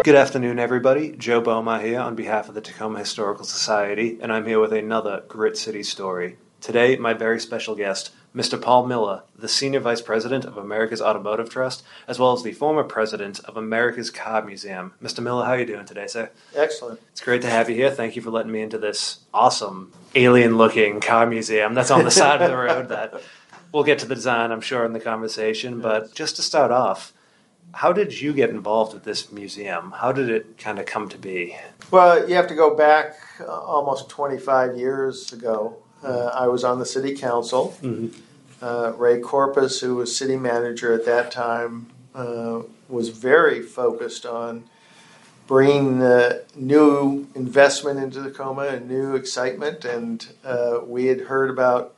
Good afternoon, everybody. Joe Boma here on behalf of the Tacoma Historical Society, and I'm here with another Grit City story. Today, my very special guest, Mr. Paul Miller, the Senior Vice President of America's Automotive Trust, as well as the former President of America's Car Museum. Mr. Miller, how are you doing today, sir? Excellent. It's great to have you here. Thank you for letting me into this awesome, alien-looking car museum that's on the side of the road that we'll get to the design, I'm sure, in the conversation. But just to start off, how did you get involved with this museum? How did it kind of come to be? Well, you have to go back almost 25 years ago. I was on the city council. Ray Corpus, who was city manager at that time, was very focused on bringing new investment into Tacoma and new excitement. And we had heard about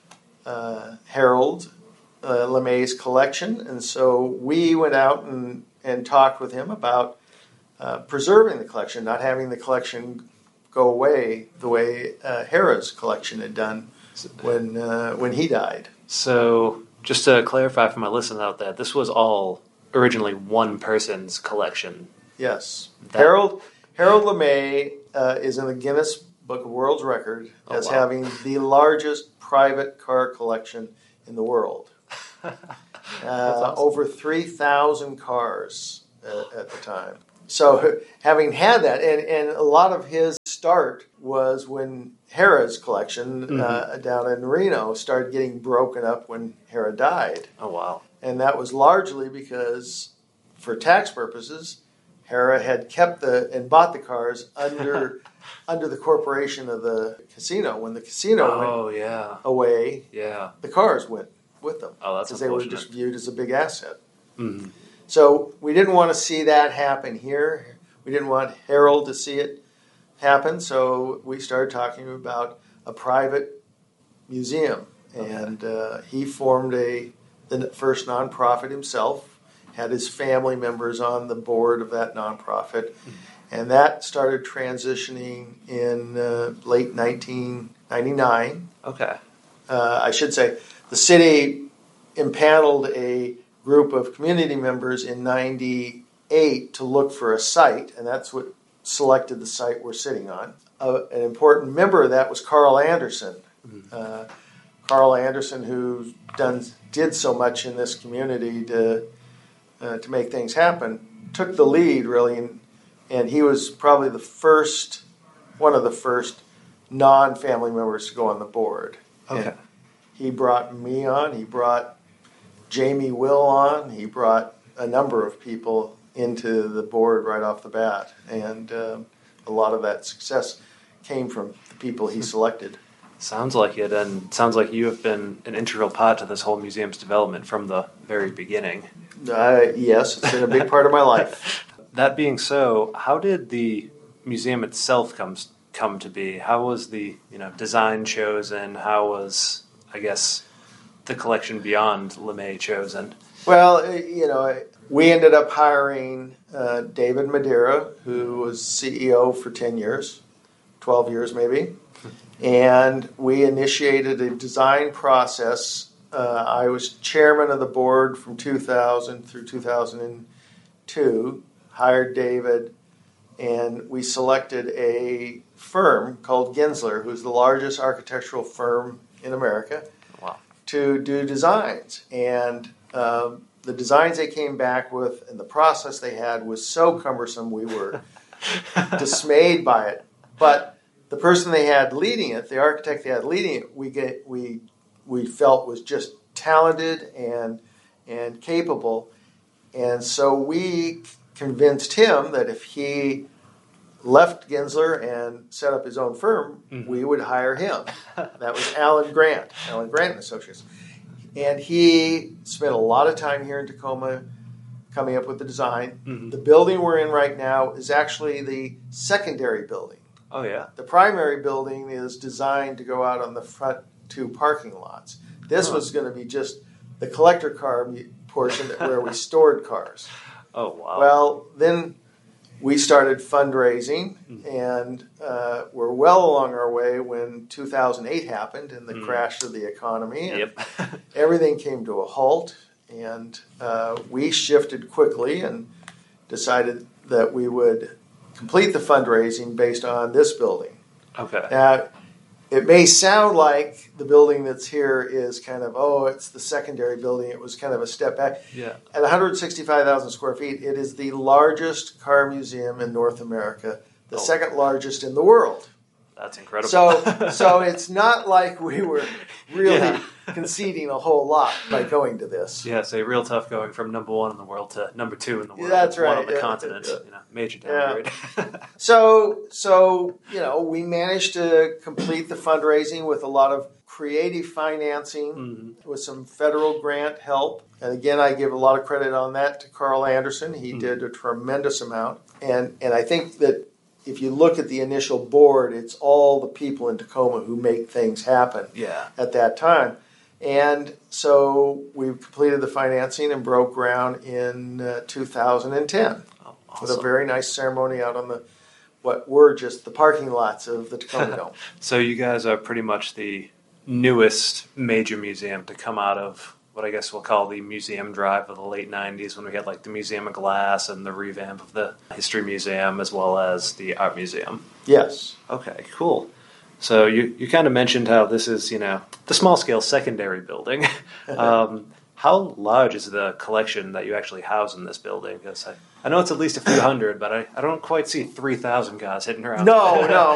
Harold LeMay's collection, and so we went out and talked with him about preserving the collection, not having the collection go away the way Hera's collection had done when he died. So, just to clarify for my listeners out there, this was all originally one person's collection. Yes. Harold LeMay is in the Guinness Book of World Records as having the largest private car collection in the world. Awesome. Over 3,000 cars at the time. So having had that, and a lot of his start was when Hera's collection down in Reno started getting broken up when Hera died. Oh, wow. And that was largely because, for tax purposes, Hera had kept and bought the cars under the corporation of the casino. When the casino went away, the cars went with them. Oh, that's because they were just viewed as a big asset. Mm-hmm. So we didn't want to see that happen here. We didn't want Harold to see it happen. So we started talking about a private museum, and he formed the first nonprofit himself. Had his family members on the board of that nonprofit, and that started transitioning in late 1999. Okay. I should say the city impaneled a group of community members in 98 to look for a site, and that's what selected the site we're sitting on. An important member of that was Carl Anderson. Carl Anderson, who did so much in this community to make things happen, took the lead really, and he was probably one of the first non-family members to go on the board. Okay. And he brought me on. He brought Jamie Will on. He brought a number of people into the board right off the bat, and a lot of that success came from the people he selected. Sounds like it, and sounds like you have been an integral part to this whole museum's development from the very beginning. Yes, it's been a big part of my life. That being so, how did the museum itself come to be? How was the design chosen? How was, I guess, the collection beyond LeMay chosen? Well, we ended up hiring David Madeira, who was CEO for 10 years, 12 years maybe, and we initiated a design process. I was chairman of the board from 2000 through 2002, hired David, and we selected a firm called Gensler, who's the largest architectural firm in America, to do designs. And the designs they came back with and the process they had was so cumbersome we were dismayed by it. But the person they had leading it, the architect they had leading it, we felt was just talented and capable. And so we convinced him that if he left Gensler and set up his own firm, we would hire him. That was Alan Grant and Associates. And he spent a lot of time here in Tacoma coming up with the design. The building we're in right now is actually the secondary building. Oh, yeah. The primary building is designed to go out on the front two parking lots. This was going to be just the collector car portion where we stored cars. Oh, wow. Well, then we started fundraising, and we're well along our way when 2008 happened and the crash of the economy. And everything came to a halt, and we shifted quickly and decided that we would complete the fundraising based on this building. Okay. Now, it may sound like the building that's here is kind of, it's the secondary building. It was kind of a step back. Yeah. At 165,000 square feet, it is the largest car museum in North America, the second largest in the world. That's incredible. So it's not like we were really conceding a whole lot by going to this. Yeah, so real tough going from number 1 in the world to number 2 in the world. That's right. One on the continent. Major downgrade. So we managed to complete the fundraising with a lot of creative financing, with some federal grant help. And again, I give a lot of credit on that to Carl Anderson. He did a tremendous amount. And I think that if you look at the initial board, it's all the people in Tacoma who make things happen at that time. And so we completed the financing and broke ground in 2010 with a very nice ceremony out on what were just the parking lots of the Tacoma Dome. So you guys are pretty much the newest major museum to come out of what I guess we'll call the museum drive of the late 90s, when we had like the Museum of Glass and the revamp of the History Museum as well as the Art Museum. Yes. Okay, cool. So you kind of mentioned how this is, the small-scale secondary building. How large is the collection that you actually house in this building? Because I know it's at least a few hundred, but I don't quite see 3,000 cars hitting around. No,